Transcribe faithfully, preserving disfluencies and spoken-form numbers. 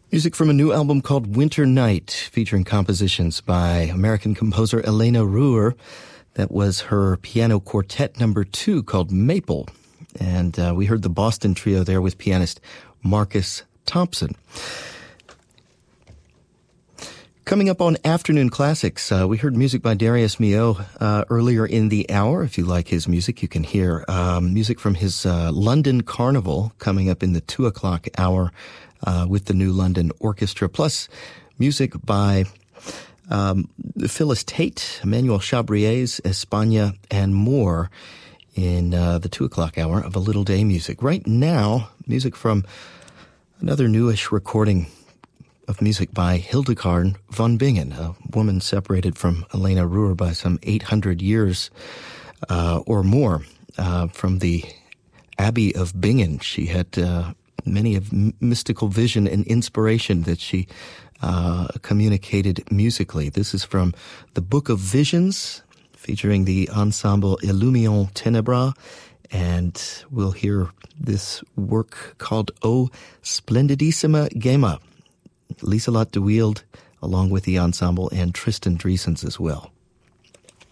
Music from a new album called Winter Night, featuring compositions by American composer Elena Ruhr. That was her piano quartet number two called Maple. And uh, we heard the Boston Trio there with pianist Marcus Thompson. Coming up on Afternoon Classics, uh, we heard music by Darius Milhaud uh, earlier in the hour. If you like his music, you can hear um, music from his uh, London Carnival coming up in the two o'clock hour uh, with the New London Orchestra, plus music by um, Phyllis Tate, Emmanuel Chabriers, España, and more in uh, the two o'clock hour of A Little Day Music. Right now, music from another newish recording of music by Hildegard von Bingen, a woman separated from Elena Ruhr by some eight hundred years uh, or more uh, from the Abbey of Bingen. She had uh, many of m- mystical vision and inspiration that she uh, communicated musically. This is from the Book of Visions, featuring the ensemble Illumion Tenebra, and we'll hear this work called O Splendidissima Gema. Lieselot de Wield, along with the ensemble, and Tristan Driesens as well.